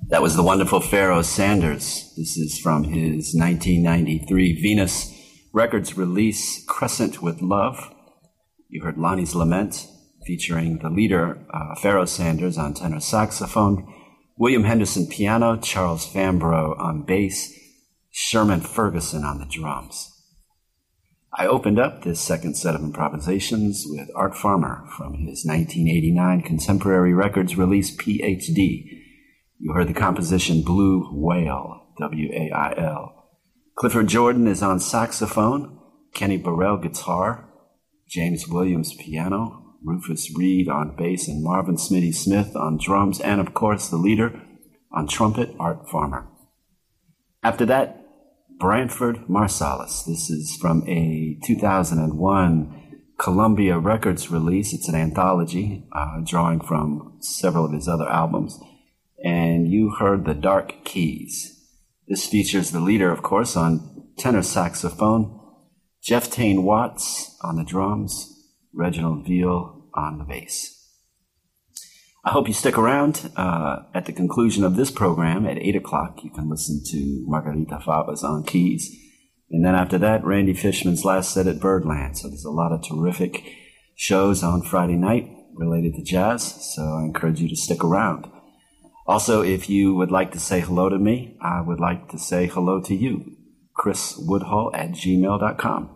That was the wonderful Pharoah Sanders. This is from his 1993 Venus Records release, Crescent with Love. You heard Lonnie's Lament, featuring the leader, Pharoah Sanders, on tenor saxophone, William Henderson piano, Charles Fambrough on bass, Sherman Ferguson on the drums. I opened up this second set of improvisations with Art Farmer from his 1989 Contemporary Records release, PhD. You heard the composition Blue Whale, W-A-I-L. Clifford Jordan is on saxophone, Kenny Burrell guitar, James Williams piano, Rufus Reed on bass, and Marvin Smitty Smith on drums, and of course the leader on trumpet, Art Farmer. After that, Branford Marsalis. This is from a 2001 Columbia Records release. It's an anthology, drawing from several of his other albums. And you heard The Dark Keys. This features the leader, of course, on tenor saxophone, Jeff Tane Watts on the drums, Reginald Veal on the bass. I hope you stick around. At the conclusion of this program at 8 o'clock, you can listen to Margarita Favas on keys. And then after that, Randy Fishman's last set at Birdland. So there's a lot of terrific shows on Friday night related to jazz. So I encourage you to stick around. Also, if you would like to say hello to me, I would like to say hello to you. chriswoodhull@gmail.com.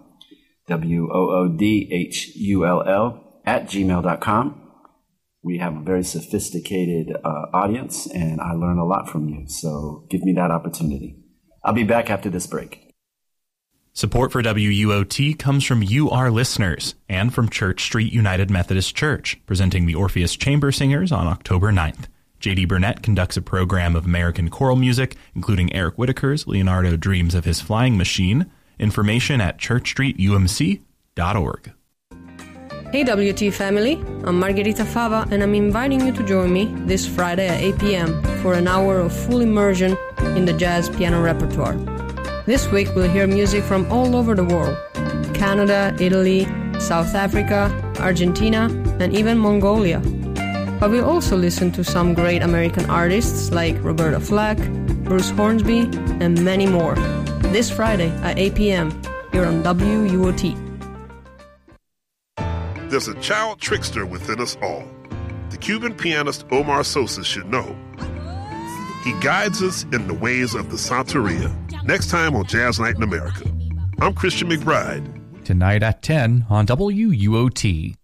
WOODHULL@gmail.com. We have a very sophisticated audience, and I learn a lot from you. So give me that opportunity. I'll be back after this break. Support for WUOT comes from you, our listeners, and from Church Street United Methodist Church, presenting the Orpheus Chamber Singers on October 9th. J.D. Burnett conducts a program of American choral music, including Eric Whitaker's Leonardo Dreams of His Flying Machine. Information at churchstreetumc.org. Hey WT family, I'm Margherita Fava, and I'm inviting you to join me this Friday at 8 p.m. for an hour of full immersion in the jazz piano repertoire. This week we'll hear music from all over the world: Canada, Italy, South Africa, Argentina, and even Mongolia. But we'll also listen to some great American artists like Roberta Flack, Bruce Hornsby, and many more. This Friday at 8 p.m. here on WUOT. There's a child trickster within us all. The Cuban pianist Omar Sosa should know. He guides us in the ways of the Santeria. Next time on Jazz Night in America. I'm Christian McBride. Tonight at 10 on WUOT.